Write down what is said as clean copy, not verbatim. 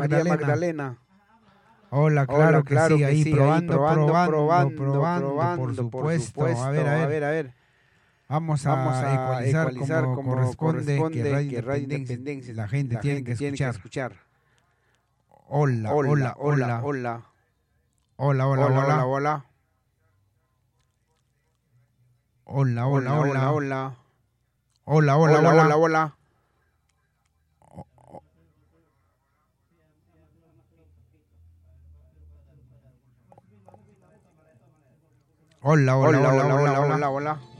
Magdalena. Hola, claro que sí, ahí probando, por por supuesto. A ver. Vamos a ecualizar como corresponde, que Radio Independencia, la gente tiene que escuchar. Hola. Hola. Hola. Hola.